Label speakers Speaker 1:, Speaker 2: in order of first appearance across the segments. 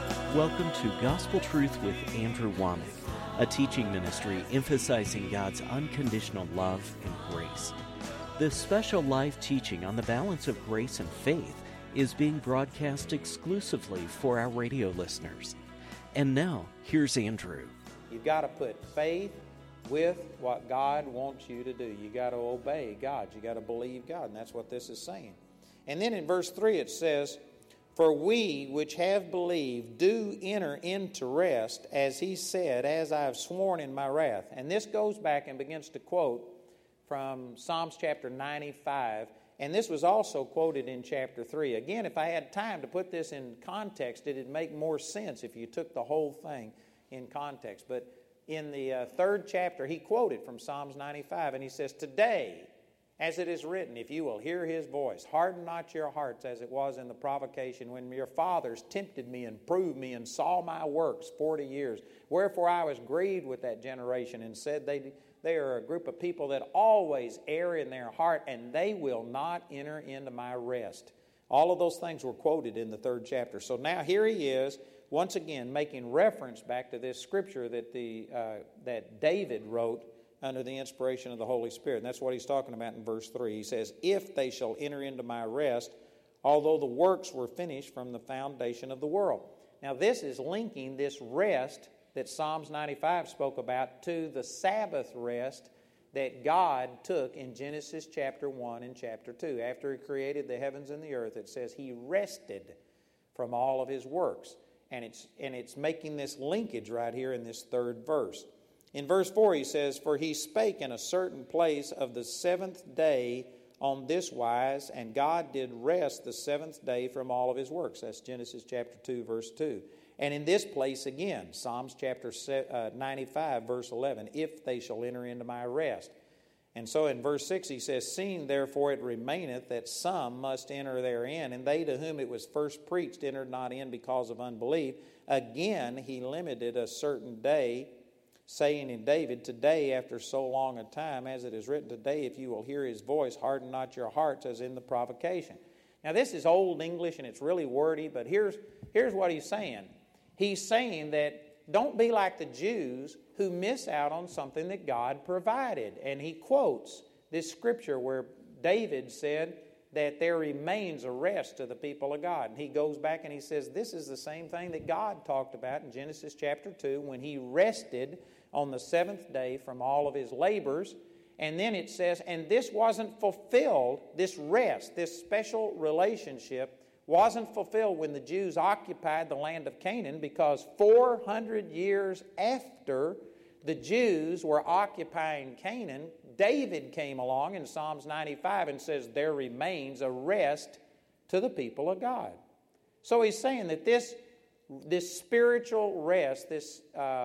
Speaker 1: Welcome to Gospel Truth with Andrew Womack, a teaching ministry emphasizing God's unconditional love and grace. This special live teaching on the balance of grace and faith is being broadcast exclusively for our radio listeners. And now, here's Andrew.
Speaker 2: You've got to put faith with what God wants you to do. You got to obey God. You got to believe God, and that's what this is saying. And then in verse 3 it says, "For we which have believed do enter into rest, as he said, as I have sworn in my wrath." And this goes back and begins to quote from Psalms chapter 95, and this was also quoted in chapter 3. Again, if I had time to put this in context, it'd make more sense if you took the whole thing in context. But in the third chapter, he quoted from Psalms 95, and he says, "Today, as it is written, if you will hear his voice, harden not your hearts as it was in the provocation when your fathers tempted me and proved me and saw my works 40 years. Wherefore I was grieved with that generation and said they are a group of people that always err in their heart, and they will not enter into my rest." All of those things were quoted in the third chapter. So now here he is, once again making reference back to this scripture that David wrote under the inspiration of the Holy Spirit. And that's what he's talking about in verse 3. He says, "If they shall enter into my rest, although the works were finished from the foundation of the world." Now this is linking this rest that Psalms 95 spoke about to the Sabbath rest that God took in Genesis chapter 1 and chapter 2. After he created the heavens and the earth, it says he rested from all of his works. And it's making this linkage right here in this third verse. In verse 4 he says, "For he spake in a certain place of the seventh day on this wise, and God did rest the seventh day from all of his works." That's Genesis chapter 2, verse 2. And in this place again, Psalms chapter 95, verse 11, "If they shall enter into my rest." And so in verse 6 he says, "Seeing therefore it remaineth that some must enter therein, and they to whom it was first preached entered not in because of unbelief. Again he limited a certain day, saying in David, Today after so long a time, as it is written, Today if you will hear his voice, harden not your hearts as in the provocation." Now this is Old English and it's really wordy, but here's what he's saying. He's saying that don't be like the Jews who miss out on something that God provided. And he quotes this scripture where David said that there remains a rest to the people of God. And he goes back and he says this is the same thing that God talked about in Genesis chapter 2 when he rested on the seventh day from all of his labors. And then it says, and this wasn't fulfilled, this rest, this special relationship wasn't fulfilled when the Jews occupied the land of Canaan, because 400 years after the Jews were occupying Canaan, David came along in Psalms 95 and says there remains a rest to the people of God. So he's saying that this spiritual rest, this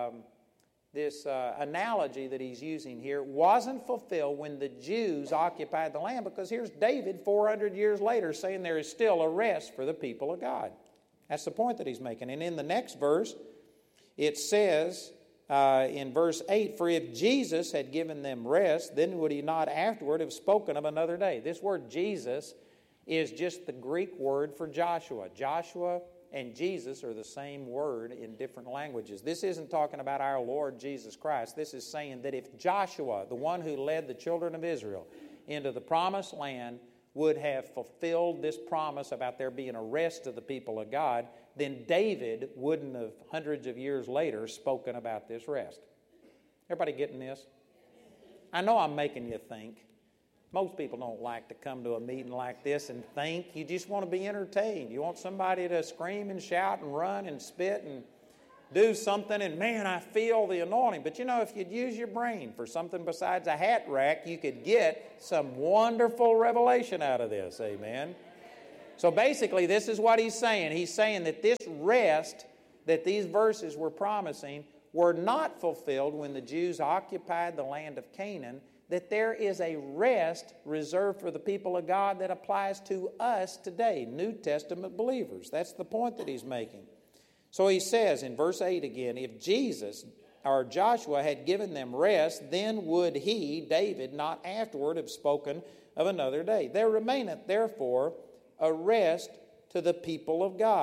Speaker 2: analogy that he's using here wasn't fulfilled when the Jews occupied the land, because here's David 400 years later saying there is still a rest for the people of God. That's the point that he's making. And in the next verse, it says in verse 8, "For if Jesus had given them rest, then would he not afterward have spoken of another day?" This word Jesus is just the Greek word for Joshua. Joshua and Jesus are the same word in different languages. This isn't talking about our Lord Jesus Christ. This is saying that if Joshua, the one who led the children of Israel into the promised land, would have fulfilled this promise about there being a rest to the people of God, then David wouldn't have hundreds of years later spoken about this rest. Everybody getting this? I know I'm making you think. Most people don't like to come to a meeting like this and think. You just want to be entertained. You want somebody to scream and shout and run and spit and do something, and man, I feel the anointing. But you know, if you'd use your brain for something besides a hat rack, you could get some wonderful revelation out of this. Amen? So basically, this is what he's saying. He's saying that this rest that these verses were promising were not fulfilled when the Jews occupied the land of Canaan, that there is a rest reserved for the people of God that applies to us today, New Testament believers. That's the point that he's making. So he says in verse 8 again, if Jesus or Joshua had given them rest, then would he, David, not afterward have spoken of another day. There remaineth therefore a rest to the people of God.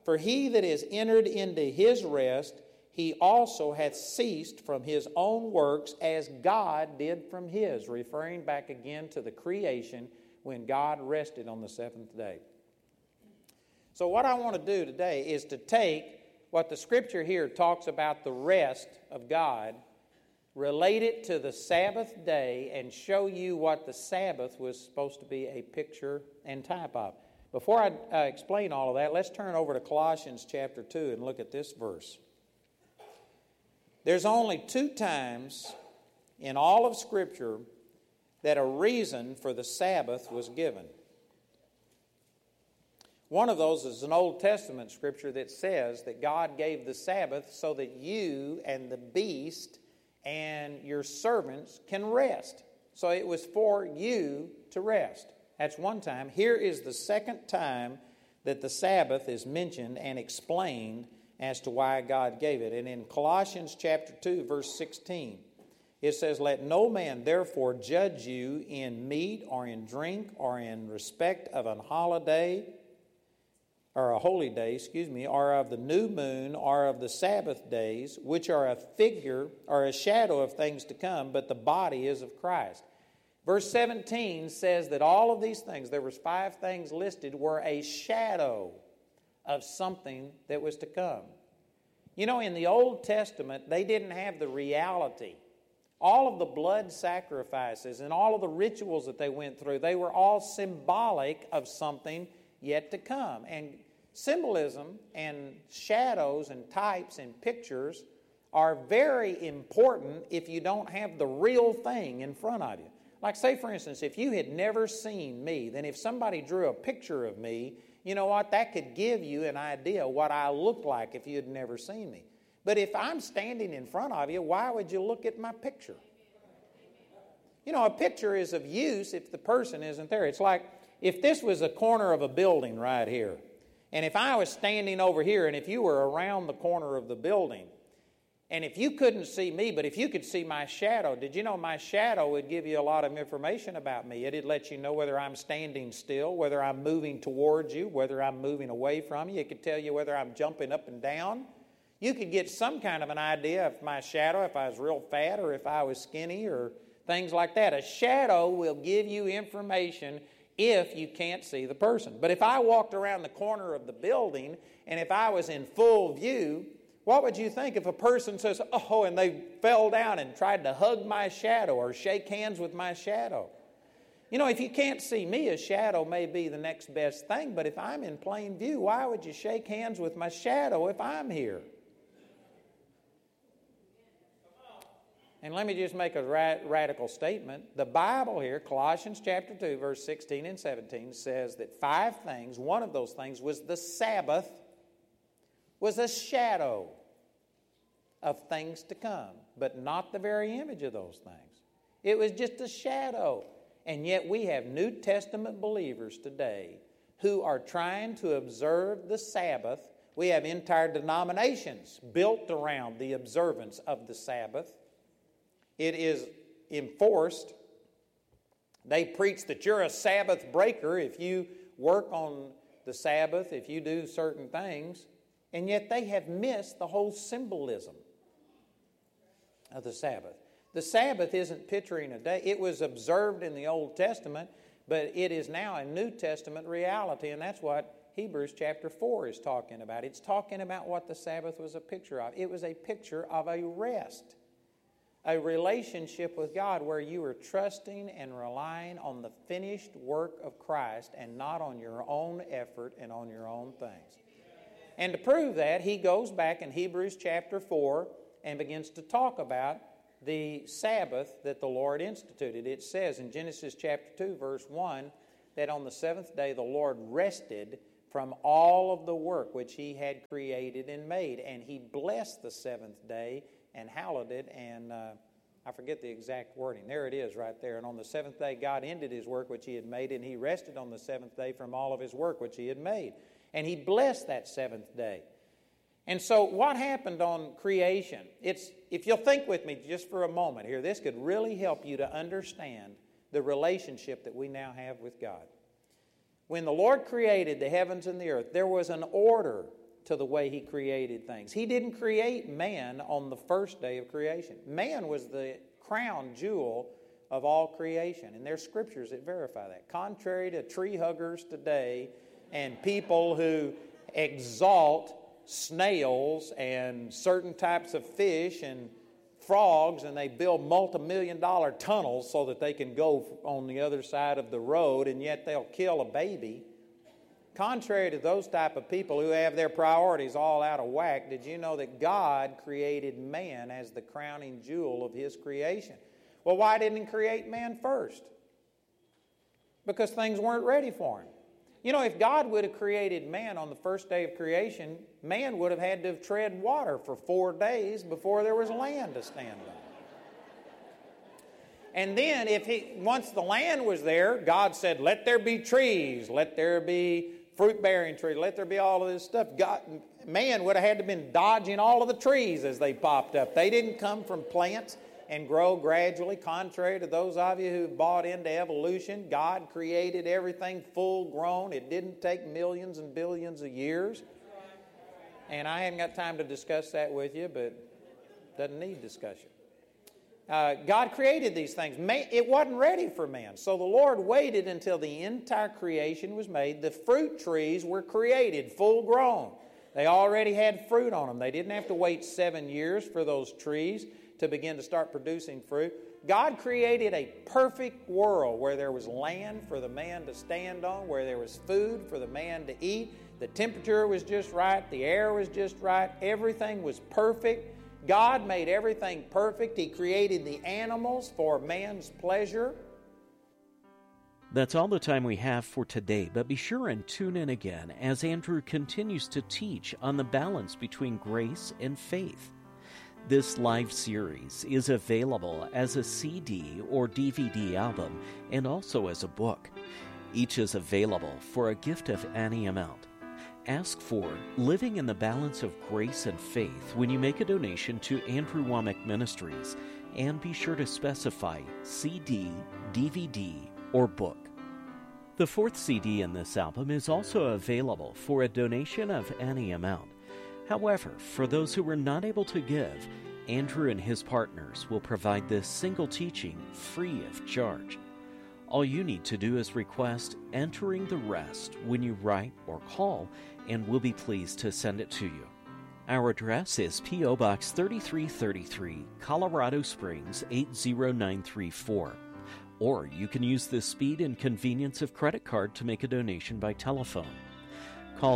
Speaker 2: For he that is entered into his rest, he also hath ceased from his own works as God did from his, referring back again to the creation when God rested on the seventh day. So what I want to do today is to take what the Scripture here talks about the rest of God, relate it to the Sabbath day, and show you what the Sabbath was supposed to be a picture and type of. Before I explain all of that, let's turn over to Colossians chapter 2 and look at this verse. There's only 2 times in all of Scripture that a reason for the Sabbath was given. One of those is an Old Testament scripture that says that God gave the Sabbath so that you and the beast and your servants can rest. So it was for you to rest. That's one time. Here is the second time that the Sabbath is mentioned and explained as to why God gave it. And in Colossians chapter 2, verse 16, it says, Let no man therefore judge you in meat or in drink or in respect of an holiday, or a holy day, or of the new moon, or of the Sabbath days, which are a figure or a shadow of things to come, but the body is of Christ. Verse 17 says that all of these things, there was 5 things listed, were a shadow of something that was to come. You know, in the Old Testament, they didn't have the reality. All of the blood sacrifices and all of the rituals that they went through, they were all symbolic of something yet to come. And symbolism and shadows and types and pictures are very important if you don't have the real thing in front of you. Like, say, for instance, if you had never seen me, then if somebody drew a picture of me, you know what? That could give you an idea what I looked like if you had never seen me. But if I'm standing in front of you, why would you look at my picture? You know, a picture is of use if the person isn't there. It's like if this was a corner of a building right here, and if I was standing over here, and if you were around the corner of the building, and if you couldn't see me, but if you could see my shadow, did you know my shadow would give you a lot of information about me? It'd let you know whether I'm standing still, whether I'm moving towards you, whether I'm moving away from you. It could tell you whether I'm jumping up and down. You could get some kind of an idea of my shadow, if I was real fat or if I was skinny or things like that. A shadow will give you information if you can't see the person. But if I walked around the corner of the building and if I was in full view, what would you think if a person says, oh, and they fell down and tried to hug my shadow or shake hands with my shadow? You know, if you can't see me, a shadow may be the next best thing, but if I'm in plain view, why would you shake hands with my shadow if I'm here? And let me just make a radical statement. The Bible here, Colossians chapter 2, verse 16 and 17, says that 5 things, one of those things was the Sabbath, was a shadow of things to come, but not the very image of those things. It was just a shadow. And yet we have New Testament believers today who are trying to observe the Sabbath. We have entire denominations built around the observance of the Sabbath. It is enforced. They preach that you're a Sabbath breaker if you work on the Sabbath, if you do certain things. And yet they have missed the whole symbolism of the Sabbath. The Sabbath isn't picturing a day. It was observed in the Old Testament, but it is now a New Testament reality, and that's what Hebrews chapter 4 is talking about. It's talking about what the Sabbath was a picture of. It was a picture of a rest, a relationship with God where you were trusting and relying on the finished work of Christ and not on your own effort and on your own things. And to prove that, he goes back in Hebrews chapter 4 and begins to talk about the Sabbath that the Lord instituted. It says in Genesis chapter 2, verse 1, that on the 7th day the Lord rested from all of the work which he had created and made. And he blessed the 7th day and hallowed it, and I forget the exact wording. There it is right there. And on the 7th day God ended his work which he had made, and he rested on the 7th day from all of his work which he had made. And he blessed that 7th day. And so what happened on creation? If you'll think with me just for a moment here, this could really help you to understand the relationship that we now have with God. When the Lord created the heavens and the earth, there was an order to the way He created things. He didn't create man on the first day of creation. Man was the crown jewel of all creation, and there's scriptures that verify that. Contrary to tree huggers today and people who exalt snails and certain types of fish and frogs, and they build multi-million-dollar tunnels so that they can go on the other side of the road, and yet they'll kill a baby. Contrary to those type of people who have their priorities all out of whack, did you know that God created man as the crowning jewel of His creation? Well, why didn't He create man first? Because things weren't ready for him. You know, if God would have created man on the first day of creation, man would have had to tread water for 4 days before there was land to stand on. And then once the land was there, God said, let there be trees, let there be fruit-bearing trees, let there be all of this stuff. Man would have had to have been dodging all of the trees as they popped up. They didn't come from plants and grow gradually. Contrary to those of you who bought into evolution, God created everything full grown. It didn't take millions and billions of years. And I haven't got time to discuss that with you, but it doesn't need discussion. God created these things. It wasn't ready for man. So the Lord waited until the entire creation was made. The fruit trees were created, full grown. They already had fruit on them. They didn't have to wait 7 years for those trees to begin to start producing fruit. God created a perfect world where there was land for the man to stand on, where there was food for the man to eat. The temperature was just right. The air was just right. Everything was perfect. God made everything perfect. He created the animals for man's pleasure.
Speaker 1: That's all the time we have for today, but be sure and tune in again as Andrew continues to teach on the balance between grace and faith. This live series is available as a CD or DVD album and also as a book. Each is available for a gift of any amount. Ask for Living in the Balance of Grace and Faith when you make a donation to Andrew Wommack Ministries, and be sure to specify CD, DVD, or book. The fourth CD in this album is also available for a donation of any amount. However, for those who were not able to give, Andrew and his partners will provide this single teaching free of charge. All you need to do is request Entering the Rest when you write or call, and we'll be pleased to send it to you. Our address is P.O. Box 3333, Colorado Springs 80934. Or you can use the speed and convenience of credit card to make a donation by telephone. Call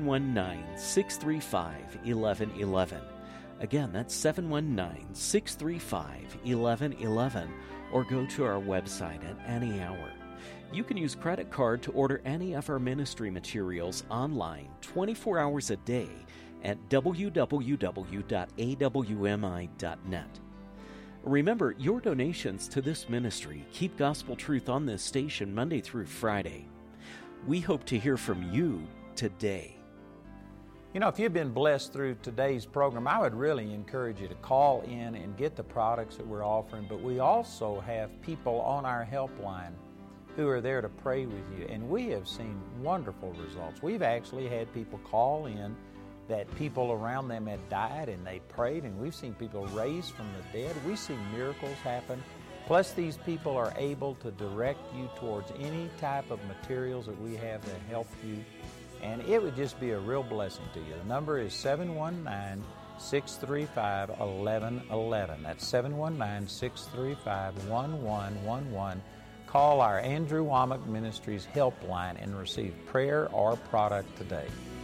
Speaker 1: 719-635-1111. Again, that's 719-635-1111, or go to our website at any hour. You can use credit card to order any of our ministry materials online 24 hours a day at www.awmi.net. Remember, your donations to this ministry keep gospel truth on this station Monday through Friday. We hope to hear from you today.
Speaker 2: You know, if you've been blessed through today's program, I would really encourage you to call in and get the products that we're offering. But we also have people on our helpline who are there to pray with you, and we have seen wonderful results. We've actually had people call in that people around them had died, and they prayed, and we've seen people raised from the dead. We've seen miracles happen. Plus, these people are able to direct you towards any type of materials that we have that help you, and it would just be a real blessing to you. The number is 719-635-1111. That's 719-635-1111. Call our Andrew Wommack Ministries helpline and receive prayer or product today.